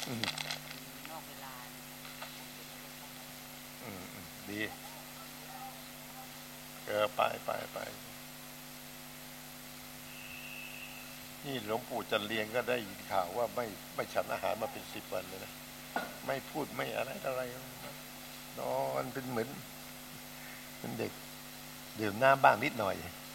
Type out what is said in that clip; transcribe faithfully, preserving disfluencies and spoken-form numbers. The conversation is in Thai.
อืมนอกเวลาอืมอืมดีเออไปไปไปนี่หลวงปู่จันเลียงก็ได้ยินข่าวว่าไม่ไม่ฉันอาหารมาเป็นสิบวันเลยนะไม่พูดไม่อะไรอะไรนอนเป็นเหมือนเป็นเด็กดื่มน้ำบ้างนิดหน่อย